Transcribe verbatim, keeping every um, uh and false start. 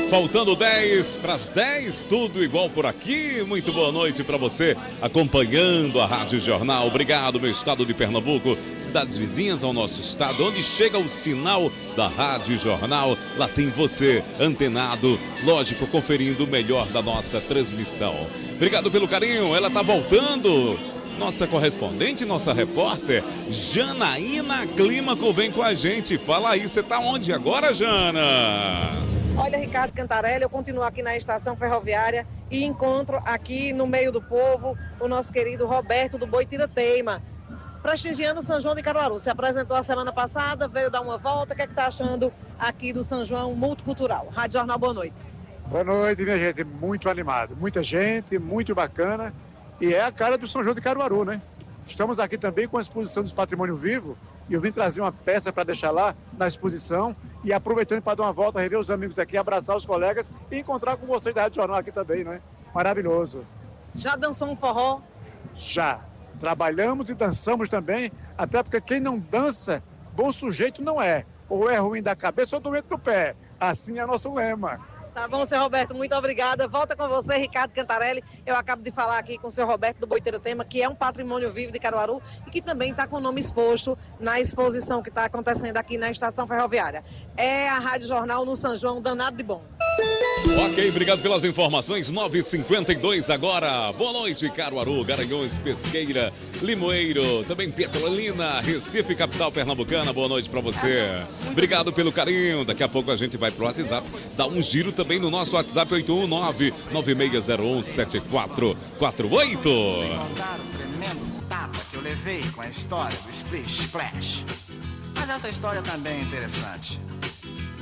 Faltando dez para as dez, tudo igual por aqui. Muito boa noite para você acompanhando a Rádio Jornal. Obrigado, meu estado de Pernambuco, cidades vizinhas ao nosso estado, onde chega o sinal da Rádio Jornal. Lá tem você, antenado, lógico, conferindo o melhor da nossa transmissão. Obrigado pelo carinho, ela tá voltando. Nossa correspondente, nossa repórter, Janaína Clímaco, vem com a gente. Fala aí, você tá onde agora, Jana? Olha, Ricardo Cantarelli, eu continuo aqui na estação ferroviária e encontro aqui no meio do povo o nosso querido Roberto do Boitiratema, prestigiando o São João de Caruaru. Se apresentou a semana passada, veio dar uma volta. O que é que tá achando aqui do São João Multicultural? Rádio Jornal, boa noite. Boa noite, minha gente. Muito animado. Muita gente, muito bacana. E é a cara do São João de Caruaru, né? Estamos aqui também com a exposição dos Patrimônio Vivo e eu vim trazer uma peça para deixar lá na exposição e aproveitando para dar uma volta, rever os amigos aqui, abraçar os colegas e encontrar com vocês da Rádio Jornal aqui também, não é? Maravilhoso. Já dançou um forró? Já. Trabalhamos e dançamos também, até porque quem não dança, bom sujeito não é. Ou é ruim da cabeça ou doente do pé. Assim é nosso lema. Tá bom, seu Roberto, muito obrigada. Volta com você, Ricardo Cantarelli. Eu acabo de falar aqui com o seu Roberto do Boitiratema, que é um patrimônio vivo de Caruaru e que também está com o nome exposto na exposição que está acontecendo aqui na estação ferroviária. É a Rádio Jornal no São João, danado de bom. Ok, obrigado pelas informações. nove e cinquenta e dois agora. Boa noite, Caruaru, Garanhuns, Pesqueira, Limoeiro, também Petrolina, Recife, capital pernambucana. Boa noite para você. Obrigado pelo carinho. Daqui a pouco a gente vai pro WhatsApp, dá um giro também no nosso WhatsApp oito um nove, nove seis zero um, sete quatro quatro oito. Sem contar o tremendo tapa que eu levei com a história do Splish Splash. Mas essa história também é interessante.